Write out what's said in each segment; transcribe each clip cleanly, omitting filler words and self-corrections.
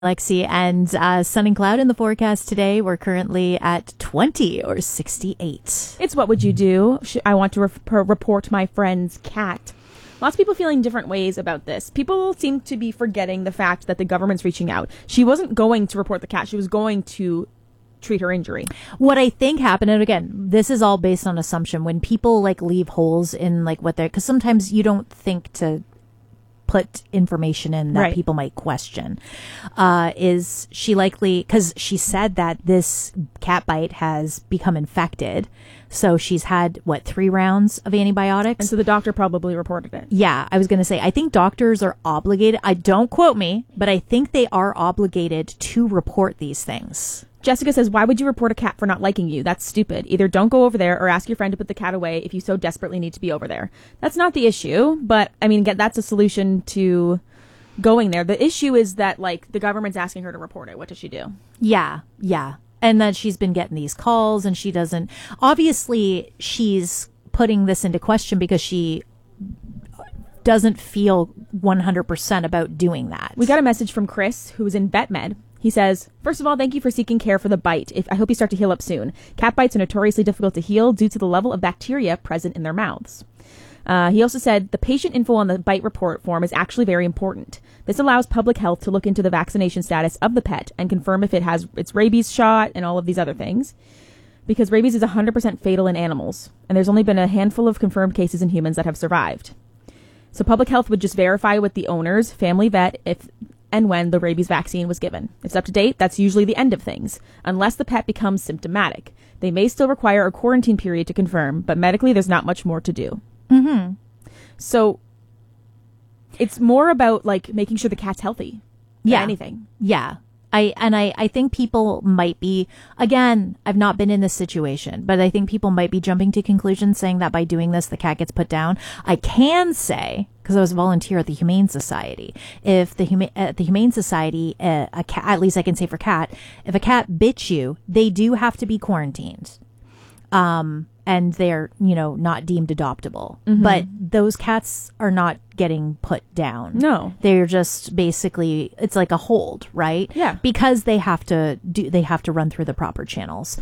Lexi, and sun and cloud in the forecast today. We're currently at 20 or 68. It's what would you do? I want to report my friend's cat. Lots of people feeling different ways about this. People seem to be forgetting the fact that the government's reaching out. She wasn't going to report the cat. She was going to treat her injury. What I think happened, and again, this is all based on assumption, when people like leave holes in like what they're, because sometimes you don't think to put information in that Right. people might question. Is she likely, because she said that this cat bite has become infected. So she's had, 3 rounds of antibiotics? And so the doctor probably reported it. Yeah, I was going to say, I think doctors are obligated, don't quote me, but I think they are obligated to report these things. Jessica says, why would you report a cat for not liking you? That's stupid. Either don't go over there or ask your friend to put the cat away if you so desperately need to be over there. That's not the issue, but I mean, that's a solution to going there. The issue is that, like, the government's asking her to report it. What does she do? Yeah. And that she's been getting these calls and she doesn't, obviously she's putting this into question because she doesn't feel 100% about doing that. We got a message from Chris, who is in VetMed. He says, first of all, thank you for seeking care for the bite. I hope you start to heal up soon. Cat bites are notoriously difficult to heal due to the level of bacteria present in their mouths. He also said, the patient info on the bite report form is actually very important. This allows public health to look into the vaccination status of the pet and confirm if it has its rabies shot and all of these other things. Because rabies is 100% fatal in animals, and there's only been a handful of confirmed cases in humans that have survived. So public health would just verify with the owner's family vet if and when the rabies vaccine was given. If it's up to date, that's usually the end of things, unless the pet becomes symptomatic. They may still require a quarantine period to confirm, but medically there's not much more to do. Mm-hmm. So it's more about, like, making sure the cat's healthy than anything. Yeah. I think people might be, again, I've not been in this situation, but I think people might be jumping to conclusions saying that by doing this, the cat gets put down. I can say, because I was a volunteer at the Humane Society, if at the Humane Society, a cat, at least I can say for cat, if a cat bits you, they do have to be quarantined. And they're, not deemed adoptable. Mm-hmm. But those cats are not getting put down. No. They're just basically, it's like a hold, right? Yeah. Because they have to run through the proper channels.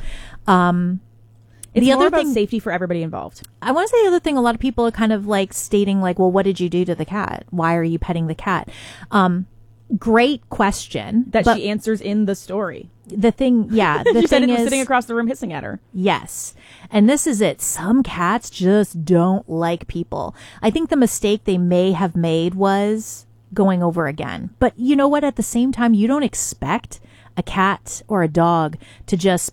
It's more about safety for everybody involved. I want to say the other thing, a lot of people are kind of like stating like, well, what did you do to the cat? Why are you petting the cat? Great question. That she answers in the story. The thing, yeah. The She said thing it was is, sitting across the room hissing at her. Yes. And this is it. Some cats just don't like people. I think the mistake they may have made was going over again. But you know what? At the same time, you don't expect a cat or a dog to just,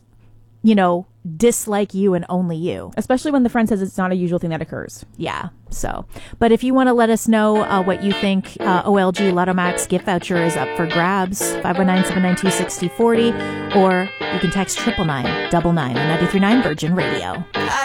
dislike you and only you. Especially when the friend says it's not a usual thing that occurs. Yeah. So, but if you want to let us know what you think, OLG Lotto Max gift voucher is up for grabs, 519-792-6040, or you can text 999-999 on 93.9 Virgin Radio.